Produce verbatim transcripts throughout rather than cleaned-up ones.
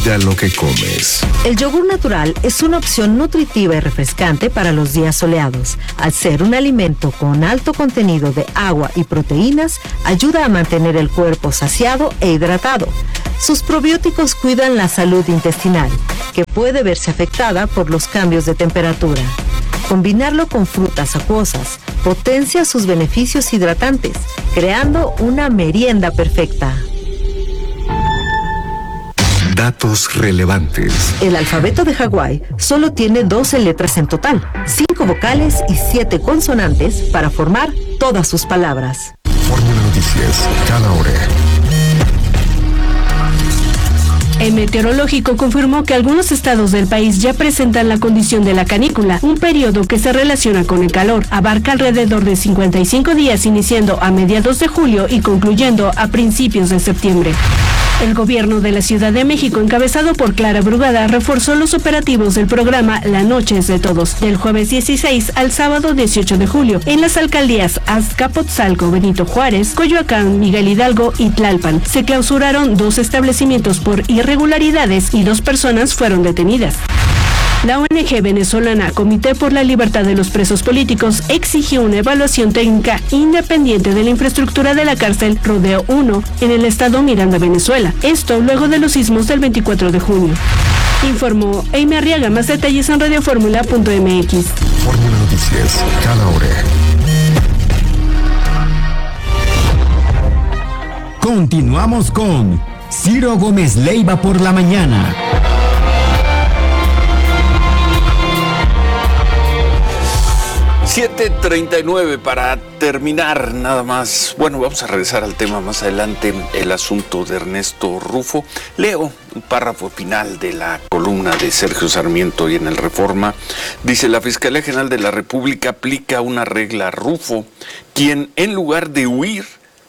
Cuida lo que comes. El yogur natural es una opción nutritiva y refrescante para los días soleados. Al ser un alimento con alto contenido de agua y proteínas, ayuda a mantener el cuerpo saciado e hidratado. Sus probióticos cuidan la salud intestinal, que puede verse afectada por los cambios de temperatura. Combinarlo con frutas acuosas potencia sus beneficios hidratantes, creando una merienda perfecta. Datos relevantes. El alfabeto de Hawái solo tiene doce letras en total, cinco vocales y siete consonantes para formar todas sus palabras. Fórmula Noticias, cada hora. El meteorológico confirmó que algunos estados del país ya presentan la condición de la canícula, un periodo que se relaciona con el calor. Abarca alrededor de cincuenta y cinco días, iniciando a mediados de julio y concluyendo a principios de septiembre. El gobierno de la Ciudad de México, encabezado por Clara Brugada, reforzó los operativos del programa La Noche es de Todos, del jueves dieciséis al sábado dieciocho de julio, en las alcaldías Azcapotzalco, Benito Juárez, Coyoacán, Miguel Hidalgo y Tlalpan. Se clausuraron dos establecimientos por irregularidades y dos personas fueron detenidas. La O N G venezolana Comité por la Libertad de los Presos Políticos exigió una evaluación técnica independiente de la infraestructura de la cárcel Rodeo uno en el estado Miranda, Venezuela. Esto luego de los sismos del veinticuatro de junio. Informó Amy Arriaga. Más detalles en radioformula punto m x. Fórmula Noticias, cada hora. Continuamos con Ciro Gómez Leiva por la mañana. siete treinta y nueve para terminar nada más. Bueno, vamos a regresar al tema más adelante, el asunto de Ernesto Rufo. Leo un párrafo final de la columna de Sergio Sarmiento y en el Reforma. Dice: la Fiscalía General de la República aplica una regla a Rufo, quien en lugar de huir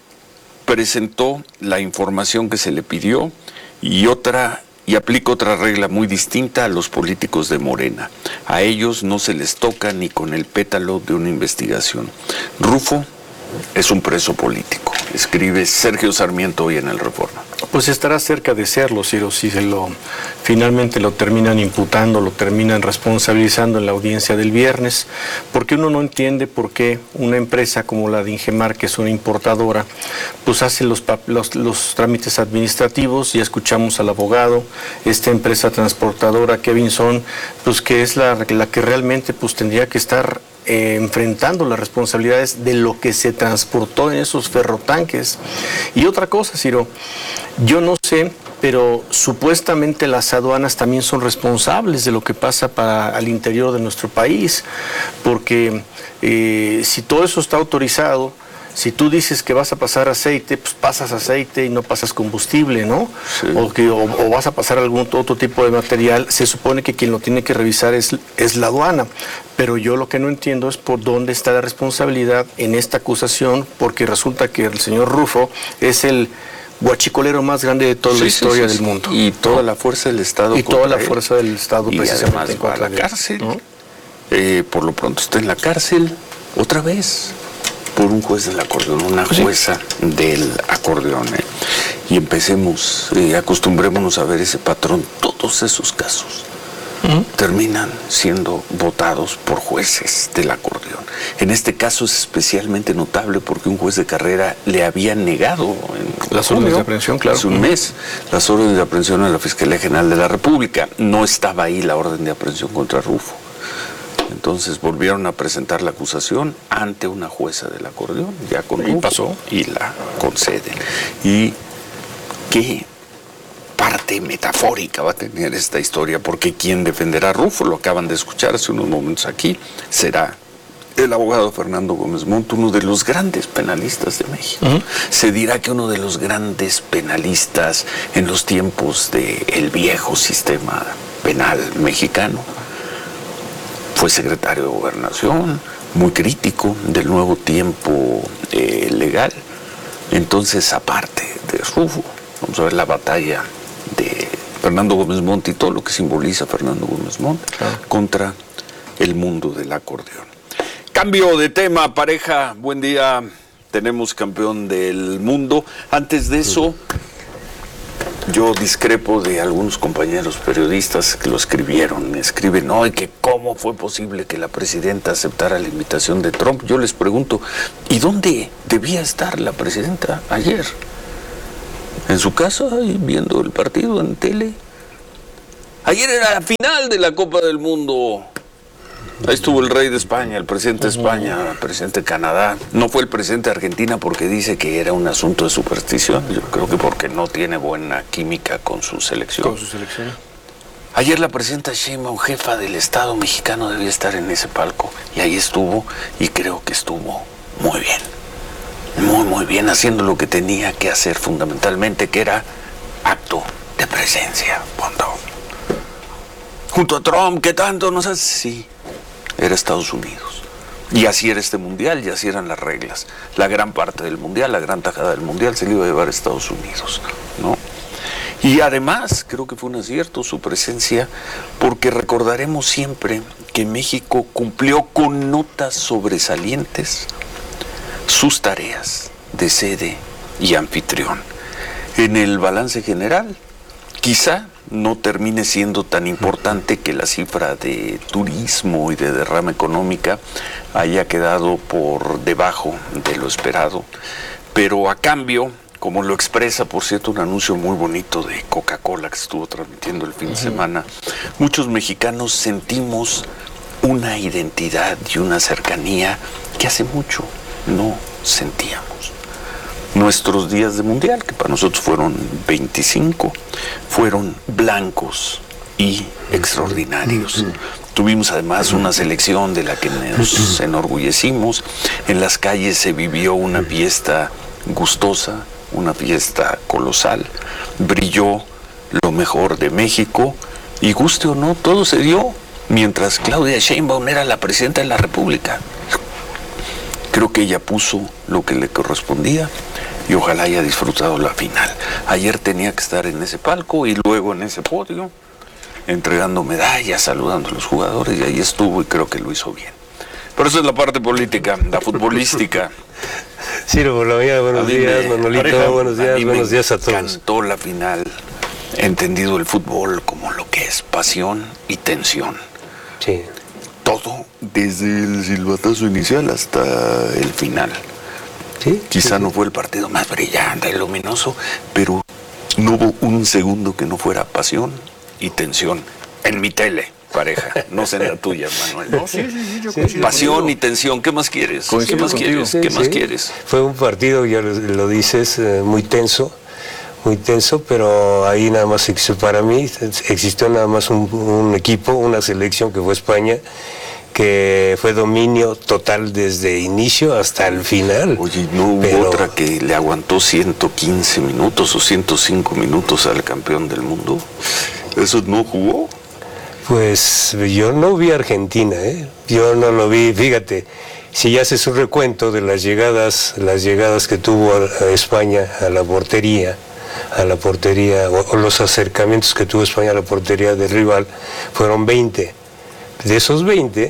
presentó la información que se le pidió y otra y aplica otra regla muy distinta a los políticos de Morena. A ellos no se les toca ni con el pétalo de una investigación. Rufo es un preso político, escribe Sergio Sarmiento hoy en el Reforma. Pues estará cerca de serlo, Ciro, si se lo finalmente lo terminan imputando, lo terminan responsabilizando en la audiencia del viernes, porque uno no entiende por qué una empresa como la de Ingemar, que es una importadora, pues hace los, los, los trámites administrativos. Ya escuchamos al abogado, esta empresa transportadora Kevin Son, pues que es la, la que realmente pues tendría que estar Eh, enfrentando las responsabilidades de lo que se transportó en esos ferrotanques. Y otra cosa, Ciro, yo no sé, pero supuestamente las aduanas también son responsables de lo que pasa para al interior de nuestro país, porque eh, si todo eso está autorizado, si tú dices que vas a pasar aceite, pues pasas aceite y no pasas combustible, ¿no? Sí. O, que, o, o vas a pasar algún otro tipo de material. Se supone que quien lo tiene que revisar es, es la aduana. Pero yo lo que no entiendo es por dónde está la responsabilidad en esta acusación, porque resulta que el señor Rufo es el guachicolero más grande de toda sí, la historia sí, sí, del mundo. Y toda la fuerza del Estado. Y toda la fuerza del Estado y precisamente va a la cárcel. ¿No? Eh, por lo pronto está en la cárcel otra vez por un juez del acordeón, una jueza sí. del acordeón. ¿eh? Y empecemos, eh, acostumbrémonos a ver ese patrón. Todos esos casos uh-huh. terminan siendo votados por jueces del acordeón. En este caso es especialmente notable porque un juez de carrera le había negado en las órdenes de aprehensión, claro. hace un mes, las órdenes de aprehensión a la Fiscalía General de la República. No estaba ahí la orden de aprehensión contra Rufo. Entonces volvieron a presentar la acusación ante una jueza del acordeón, ya con Rufo, y pasó y la conceden. Y qué parte metafórica va a tener esta historia, porque quien defenderá a Rufo, lo acaban de escuchar hace unos momentos aquí, será el abogado Fernando Gómez Montt, uno de los grandes penalistas de México. Uh-huh. Se dirá que uno de los grandes penalistas en los tiempos del viejo sistema penal mexicano. Fue secretario de Gobernación, muy crítico del nuevo tiempo eh, legal. Entonces, aparte de Rufo, vamos a ver la batalla de Fernando Gómez Montt y todo lo que simboliza Fernando Gómez Montt claro. contra el mundo del acordeón. Cambio de tema, pareja, buen día. Tenemos campeón del mundo. Antes de eso, Yo discrepo de algunos compañeros periodistas que lo escribieron, escriben, no, y que cómo fue posible que la presidenta aceptara la invitación de Trump. Yo les pregunto, ¿y dónde debía estar la presidenta ayer? ¿En su casa, ahí viendo el partido en tele? Ayer era la final de la Copa del Mundo. Ahí estuvo el rey de España, el presidente de España, el presidente de Canadá. No fue el presidente de Argentina porque dice que era un asunto de superstición. Yo creo que porque no tiene buena química con su selección. Con su selección. Ayer la presidenta Sheinbaum, jefa del Estado mexicano, debía estar en ese palco. Y ahí estuvo, y creo que estuvo muy bien. Muy, muy bien, haciendo lo que tenía que hacer fundamentalmente, que era acto de presencia. Punto. Junto a Trump, ¿qué tanto nos hace? Sí. Era Estados Unidos. Y así era este mundial, y así eran las reglas. La gran parte del mundial, la gran tajada del mundial se le iba a llevar a Estados Unidos, ¿no? Y además, creo que fue un acierto su presencia, porque recordaremos siempre que México cumplió con notas sobresalientes sus tareas de sede y anfitrión. En el balance general, quizá no termine siendo tan importante que la cifra de turismo y de derrama económica haya quedado por debajo de lo esperado, pero a cambio, como lo expresa, por cierto, un anuncio muy bonito de Coca-Cola que estuvo transmitiendo el fin de semana, muchos mexicanos sentimos una identidad y una cercanía que hace mucho no sentíamos. Nuestros días de mundial, que para nosotros fueron veinticinco, fueron blancos y extraordinarios. Tuvimos además una selección de la que nos enorgullecimos. En las calles se vivió una fiesta gustosa, una fiesta colosal. Brilló lo mejor de México y, guste o no, todo se dio mientras Claudia Sheinbaum era la presidenta de la República. Creo que ella puso lo que le correspondía y ojalá haya disfrutado la final. Ayer tenía que estar en ese palco y luego en ese podio, entregando medallas, saludando a los jugadores, y ahí estuvo y creo que lo hizo bien. Pero esa es la parte política, la futbolística. Ciro, por la mañana, buenos días, Manolito, pareja, buenos días, buenos días a todos. Me encantó la final, entendido el fútbol como lo que es pasión y tensión. Sí. Todo, desde el silbatazo inicial hasta el final. ¿Sí? Quizá sí, no fue el partido más brillante y luminoso, pero no hubo un segundo que no fuera pasión y tensión. En mi tele, pareja, no sé en la tuya, Manuel. No, sí, sí, sí, yo sí, pasión contigo. Y tensión, ¿qué más quieres? ¿Qué más contigo. quieres? Sí, ¿Qué sí. más quieres? Fue un partido, ya lo, lo dices, eh, muy tenso. muy tenso, pero ahí nada más existió, para mí existió nada más un, un equipo, una selección que fue España, que fue dominio total desde inicio hasta el final. Oye, ¿no hubo pero, otra que le aguantó ciento quince minutos o ciento cinco minutos al campeón del mundo? ¿Eso no jugó? Pues yo no vi a Argentina, ¿eh? Yo no lo vi, fíjate. Si ya haces un recuento de las llegadas, las llegadas que tuvo a España a la portería, a la portería, o, o los acercamientos que tuvo España a la portería del rival, fueron veinte. De esos veinte,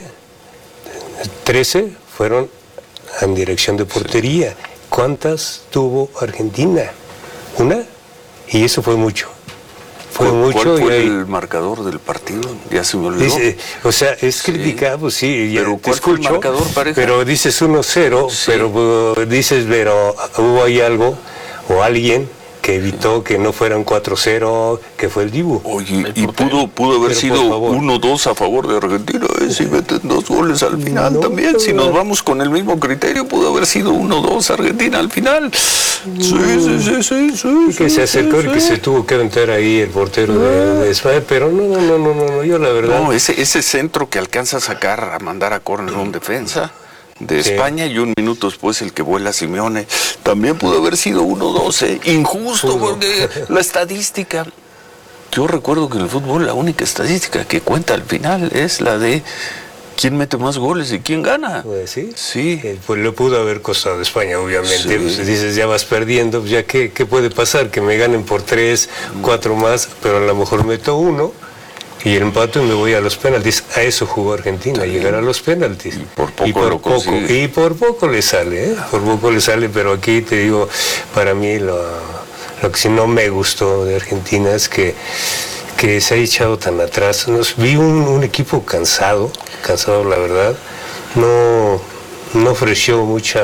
trece fueron en dirección de portería. ¿Cuántas tuvo Argentina? ¿Una? Y eso fue mucho. Fue ¿Cuál, mucho. ¿Cuál fue y ahí, el marcador del partido? Ya se me olvidó. Dice, o sea, es criticado, pues sí, ya pero te ¿cuál escucho, fue el marcador, pareja? Pero dices uno cero, sí. pero uh, dices, pero hubo ahí algo o alguien que evitó que no fuera un cuatro cero, que fue el Dibu. Oye, y pudo, pudo haber pero sido uno dos a favor de Argentina, ¿eh? Si meten dos goles al final no, también, no, si nos vamos con el mismo criterio, pudo haber sido uno dos Argentina al final. Sí, sí, sí, sí, sí. Y que sí, se acercó sí, y que sí. se tuvo que aventar ahí el portero ah. de, de España, pero no, no, no, no, no, yo la verdad... No, ese, ese centro que alcanza a sacar, a mandar a córner un defensa de sí. España, y un minuto después el que vuela Simeone, también pudo haber sido uno dos, ¿eh? Injusto, porque la estadística, yo recuerdo que en el fútbol la única estadística que cuenta al final es la de quién mete más goles y quién gana. Pues sí, sí. Eh, pues le pudo haber costado a España, obviamente. Sí. Pues dices, ya vas perdiendo, pues ya qué, qué puede pasar, que me ganen por tres, cuatro más, pero a lo mejor meto uno y el empate me voy a los penaltis. A eso jugó Argentina, a llegar a los penaltis. Y por poco y por lo poco, consigue. Y por poco le sale, ¿eh? Por poco le sale, pero aquí te digo, para mí lo, lo que sí no me gustó de Argentina es que, que se ha echado tan atrás. Nos vi un, un equipo cansado, cansado la verdad, no, no ofreció mucha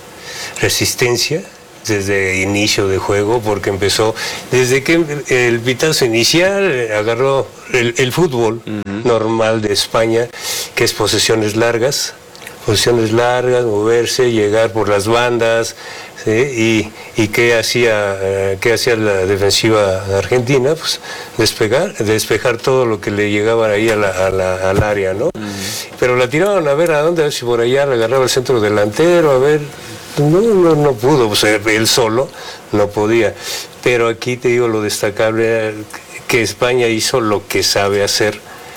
resistencia desde inicio de juego, porque empezó, desde que el pitazo inicial agarró el, el fútbol uh-huh. normal de España, que es posesiones largas, posiciones largas, moverse, llegar por las bandas, ¿sí? y, y qué hacía eh, qué hacía la defensiva argentina, pues despegar, despejar todo lo que le llegaba ahí a la, a la, al área, ¿no? Uh-huh. Pero la tiraban a ver a dónde, a ver si por allá le agarraba el centro delantero, a ver, no, no, no pudo, pues él solo no podía. Pero aquí te digo lo destacable, que España hizo lo que sabe hacer,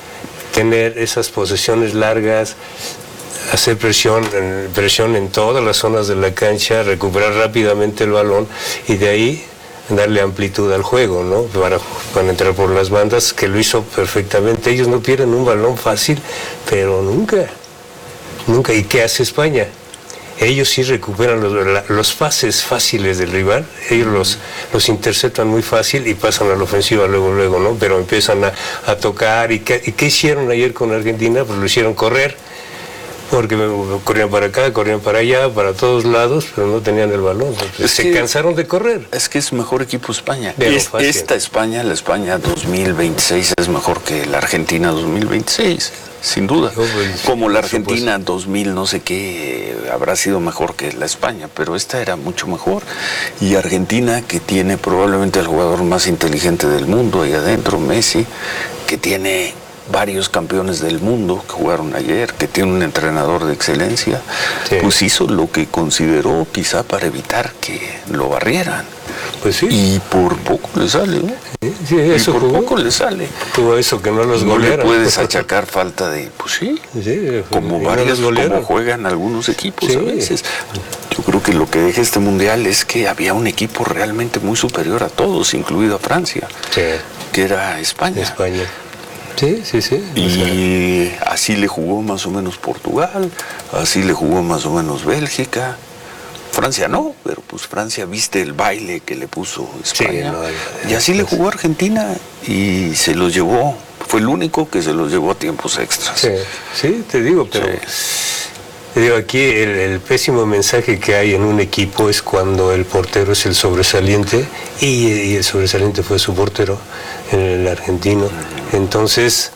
tener esas posesiones largas, hacer presión, presión en todas las zonas de la cancha, recuperar rápidamente el balón y de ahí darle amplitud al juego, ¿no? Para, para entrar por las bandas, que lo hizo perfectamente. Ellos no pierden un balón fácil, pero nunca, nunca. ¿Y qué hace España? Ellos sí recuperan los, los pases fáciles del rival, ellos los, los interceptan muy fácil y pasan a la ofensiva luego, luego, ¿no? Pero empiezan a, a tocar. ¿Y qué, ¿Y qué hicieron ayer con Argentina? Pues lo hicieron correr, porque corrían para acá, corrían para allá, para todos lados, pero no tenían el balón. Es Se que, cansaron de correr. Es que es mejor equipo España. Es, esta España, la España dos mil veintiséis, es mejor que la Argentina dos mil veintiséis. Sin duda. Como la Argentina dos mil no sé qué habrá sido mejor que la España, pero esta era mucho mejor. Y Argentina, que tiene probablemente el jugador más inteligente del mundo ahí adentro, Messi, que tiene varios campeones del mundo que jugaron ayer, que tiene un entrenador de excelencia, sí. pues hizo lo que consideró quizá para evitar que lo barrieran. Pues sí. Y por poco le sale, ¿no? Sí, sí, eso y por jugó, poco le sale. Tuvo eso que no los no golearon. No le puedes achacar falta de, pues sí, sí como varios, no como juegan algunos equipos sí. a veces. Yo creo que lo que deja este mundial es que había un equipo realmente muy superior a todos, incluido a Francia, sí. que era España. España. Sí, sí, sí. Y o sea, así le jugó más o menos Portugal, así le jugó más o menos Bélgica. Francia no, pero pues Francia viste el baile que le puso España. Sí, no, y así le jugó Argentina y se los llevó, fue el único que se los llevó a tiempos extras. Sí, sí te digo, pero sí. te digo aquí el, el pésimo mensaje que hay en un equipo es cuando el portero es el sobresaliente y, y el sobresaliente fue su portero, el argentino. Entonces,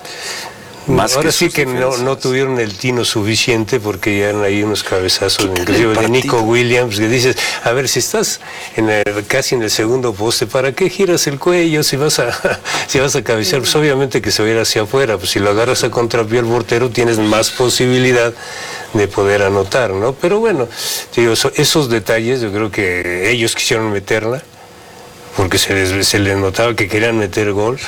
Más ahora que sí que no, no tuvieron el tino suficiente porque ya eran ahí unos cabezazos, inclusive de Nico Williams, que dices, a ver, si estás en el, casi en el segundo poste, ¿para qué giras el cuello si vas a si vas a cabecear? Pues obviamente que se va a ir hacia afuera, pues si lo agarras a contrapié al portero tienes más posibilidad de poder anotar, ¿no? Pero bueno, digo, esos detalles yo creo que ellos quisieron meterla, porque se les, se les notaba que querían meter gol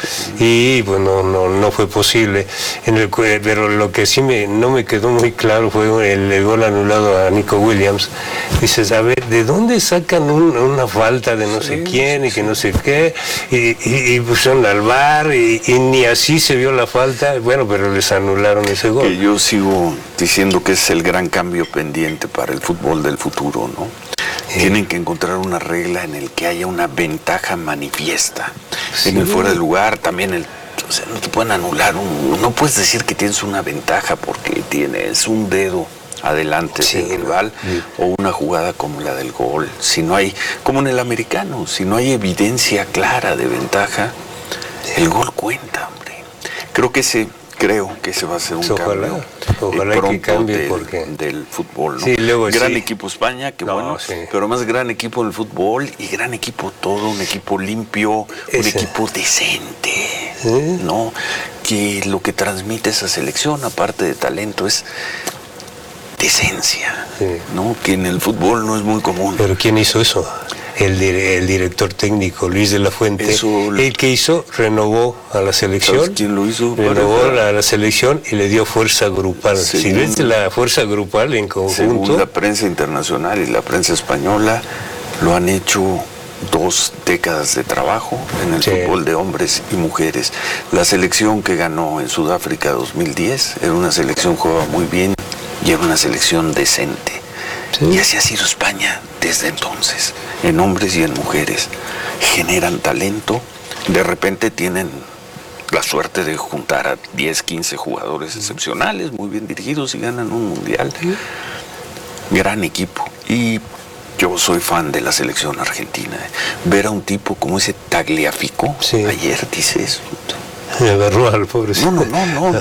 y pues no, no, no fue posible. En el, pero lo que sí me, no me quedó muy claro fue el, el gol anulado a Nico Williams. Dices, a ver, ¿de dónde sacan un, una falta de no sé quién y que no sé qué? Y, y, y pusieron al V A R y, y ni así se vio la falta. Bueno, pero les anularon ese gol. Que yo sigo diciendo que es el gran cambio pendiente para el fútbol del futuro, ¿no? Tienen que encontrar una regla en el que haya una ventaja manifiesta. Sí. En el fuera de lugar también el, o sea, no te pueden anular un, no puedes decir que tienes una ventaja porque tienes un dedo adelante sí. del rival sí. o una jugada como la del gol. Si no hay, como en el americano, si no hay evidencia clara de ventaja, sí. el gol cuenta, hombre. Creo que ese Creo que ese va a ser un ojalá, cambio ojalá pronto que cambie del, porque... del fútbol, ¿no? Sí, luego, gran sí. equipo España, que no, bueno, sí. pero más gran equipo del fútbol y gran equipo todo, un equipo limpio, ese. un equipo decente, ¿sí? ¿no? Que lo que transmite esa selección, aparte de talento, es decencia, sí. ¿no? Que en el fútbol no es muy común. ¿Pero quién hizo eso? El, el director técnico Luis de la Fuente, Eso, el que hizo, renovó a la selección. ¿Quién lo hizo? Renovó a la selección y le dio fuerza grupal. Según, si ves la fuerza grupal en conjunto. Según la prensa internacional y la prensa española, lo han hecho dos décadas de trabajo en el sí. fútbol de hombres y mujeres. La selección que ganó en Sudáfrica dos mil diez era una selección que jugaba muy bien y era una selección decente. Sí. Y así ha sido España desde entonces, en hombres y en mujeres. generan talento, de repente tienen la suerte de juntar a diez, quince jugadores excepcionales, muy bien dirigidos y ganan un mundial. Gran equipo. Y yo soy fan de la selección argentina. Ver a un tipo como ese Tagliafico, sí. ayer dice eso. Me agarró al pobrecito. No, no, no, no.